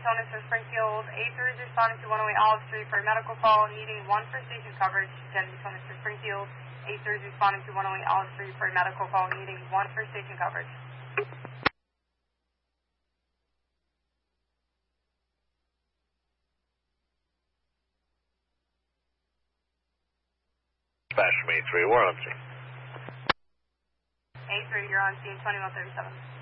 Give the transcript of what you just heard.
Daytona to Springfield. A3 is responding to 108 Olive Street for a medical call, needing 1 for station coverage. Again, Daytona to Springfield. A3 is responding to 108 Olive Street for a medical call, needing 1 for station coverage. Dispatch from A3, we're on scene. A3, you're on scene 2137.